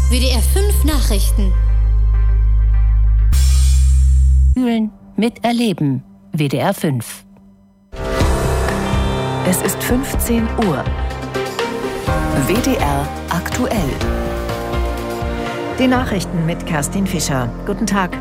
WDR 5 Nachrichten. Fühlen, miterleben. WDR 5. Es ist 15 Uhr. WDR aktuell. Die Nachrichten mit Kerstin Fischer. Guten Tag.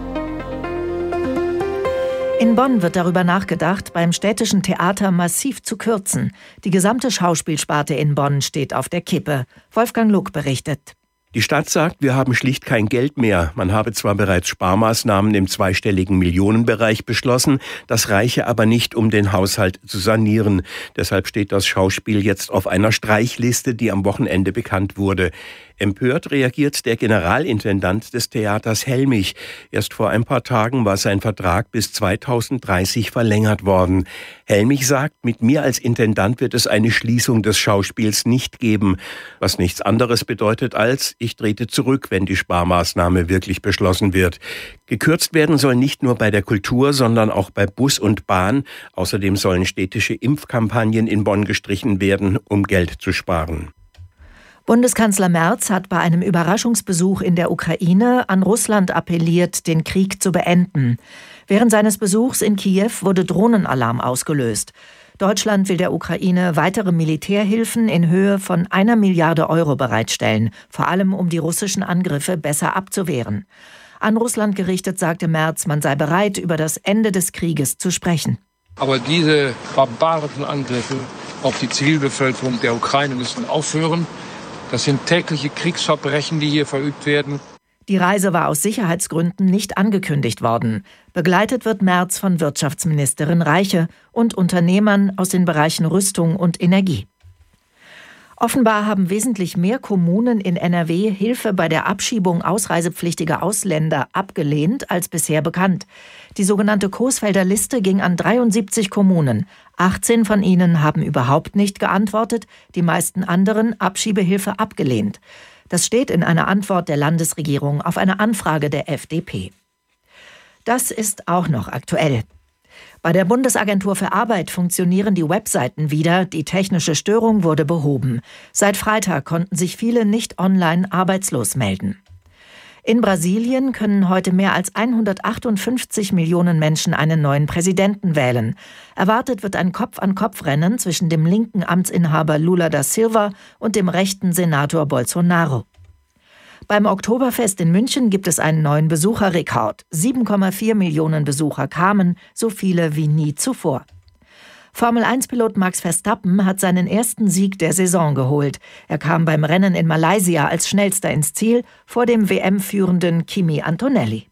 In Bonn wird darüber nachgedacht, beim städtischen Theater massiv zu kürzen. Die gesamte Schauspielsparte in Bonn steht auf der Kippe. Wolfgang Luck berichtet. Die Stadt sagt, wir haben schlicht kein Geld mehr. Man habe zwar bereits Sparmaßnahmen im zweistelligen Millionenbereich beschlossen, das reiche aber nicht, um den Haushalt zu sanieren. Deshalb steht das Schauspiel jetzt auf einer Streichliste, die am Wochenende bekannt wurde. Empört reagiert der Generalintendant des Theaters Helmich. Erst vor ein paar Tagen war sein Vertrag bis 2030 verlängert worden. Helmich sagt, mit mir als Intendant wird es eine Schließung des Schauspiels nicht geben. Was nichts anderes bedeutet als, ich trete zurück, wenn die Sparmaßnahme wirklich beschlossen wird. Gekürzt werden soll nicht nur bei der Kultur, sondern auch bei Bus und Bahn. Außerdem sollen städtische Impfkampagnen in Bonn gestrichen werden, um Geld zu sparen. Bundeskanzler Merz hat bei einem Überraschungsbesuch in der Ukraine an Russland appelliert, den Krieg zu beenden. Während seines Besuchs in Kiew wurde Drohnenalarm ausgelöst. Deutschland will der Ukraine weitere Militärhilfen in Höhe von 1 Milliarde Euro bereitstellen, vor allem um die russischen Angriffe besser abzuwehren. An Russland gerichtet sagte Merz, man sei bereit, über das Ende des Krieges zu sprechen. Aber diese barbarischen Angriffe auf die Zivilbevölkerung der Ukraine müssen aufhören. Das sind tägliche Kriegsverbrechen, die hier verübt werden. Die Reise war aus Sicherheitsgründen nicht angekündigt worden. Begleitet wird Merz von Wirtschaftsministerin Reiche und Unternehmern aus den Bereichen Rüstung und Energie. Offenbar haben wesentlich mehr Kommunen in NRW Hilfe bei der Abschiebung ausreisepflichtiger Ausländer abgelehnt als bisher bekannt. Die sogenannte Coesfelder Liste ging an 73 Kommunen. 18 von ihnen haben überhaupt nicht geantwortet, die meisten anderen Abschiebehilfe abgelehnt. Das steht in einer Antwort der Landesregierung auf eine Anfrage der FDP. Das ist auch noch aktuell. Bei der Bundesagentur für Arbeit funktionieren die Webseiten wieder. Die technische Störung wurde behoben. Seit Freitag konnten sich viele nicht online arbeitslos melden. In Brasilien können heute mehr als 158 Millionen Menschen einen neuen Präsidenten wählen. Erwartet wird ein Kopf-an-Kopf-Rennen zwischen dem linken Amtsinhaber Lula da Silva und dem rechten Senator Bolsonaro. Beim Oktoberfest in München gibt es einen neuen Besucherrekord. 7,4 Millionen Besucher kamen, so viele wie nie zuvor. Formel-1-Pilot Max Verstappen hat seinen ersten Sieg der Saison geholt. Er kam beim Rennen in Malaysia als schnellster ins Ziel, vor dem WM-führenden Kimi Antonelli.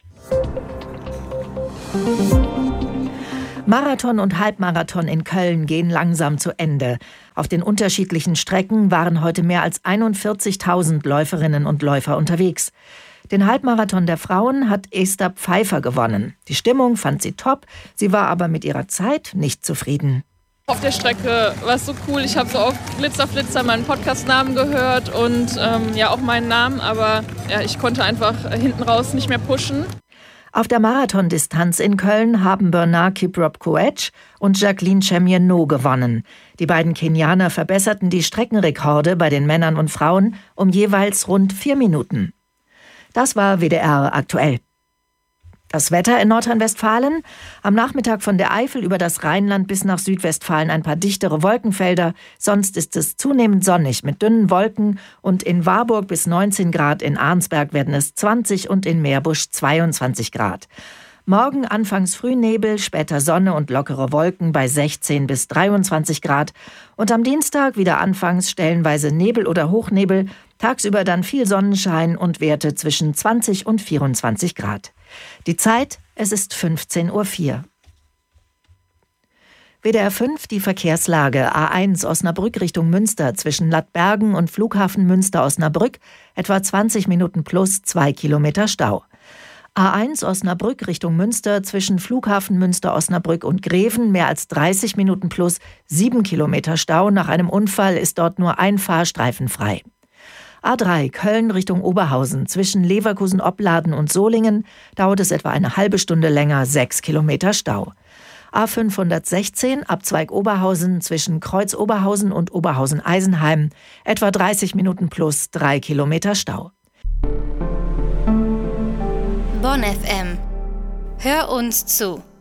Marathon und Halbmarathon in Köln gehen langsam zu Ende. Auf den unterschiedlichen Strecken waren heute mehr als 41.000 Läuferinnen und Läufer unterwegs. Den Halbmarathon der Frauen hat Esther Pfeiffer gewonnen. Die Stimmung fand sie top, sie war aber mit ihrer Zeit nicht zufrieden. Auf der Strecke war es so cool, ich habe so auf Flitzer meinen Podcast-Namen gehört und auch meinen Namen, aber ich konnte einfach hinten raus nicht mehr pushen. Auf der Marathondistanz in Köln haben Bernard Kiprop-Koech und Jacqueline Chemien-No gewonnen. Die beiden Kenianer verbesserten die Streckenrekorde bei den Männern und Frauen um jeweils rund 4 Minuten. Das war WDR aktuell. Das Wetter in Nordrhein-Westfalen. Am Nachmittag von der Eifel über das Rheinland bis nach Südwestfalen ein paar dichtere Wolkenfelder. Sonst ist es zunehmend sonnig mit dünnen Wolken und in Warburg bis 19 Grad, in Arnsberg werden es 20 und in Meerbusch 22 Grad. Morgen anfangs Frühnebel, später Sonne und lockere Wolken bei 16 bis 23 Grad. Und am Dienstag wieder anfangs stellenweise Nebel oder Hochnebel, tagsüber dann viel Sonnenschein und Werte zwischen 20 und 24 Grad. Die Zeit, es ist 15:04 Uhr. WDR 5, die Verkehrslage. A1 Osnabrück Richtung Münster zwischen Lattbergen und Flughafen Münster-Osnabrück, etwa 20 Minuten plus 2 Kilometer Stau. A1 Osnabrück Richtung Münster zwischen Flughafen Münster-Osnabrück und Greven, mehr als 30 Minuten plus 7 Kilometer Stau. Nach einem Unfall ist dort nur ein Fahrstreifen frei. A3 Köln Richtung Oberhausen zwischen Leverkusen-Opladen und Solingen dauert es etwa eine halbe Stunde länger, 6 Kilometer Stau. A516 Abzweig Oberhausen zwischen Kreuz Oberhausen und Oberhausen-Eisenheim, etwa 30 Minuten plus 3 Kilometer Stau. Bonn FM. Hör uns zu.